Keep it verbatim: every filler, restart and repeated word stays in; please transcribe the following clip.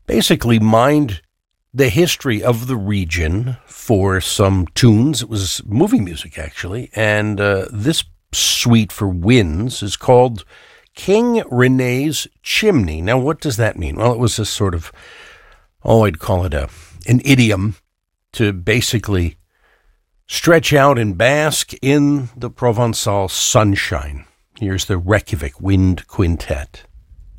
basically mined the history of the region for some tunes. It was movie music, actually, and uh, this suite for winds is called King René's Chimney. Now, what does that mean? Well, it was a sort of, oh, I'd call it a an idiom to basically stretch out and bask in the Provençal sunshine. Here's the Reykjavik Wind Quintet.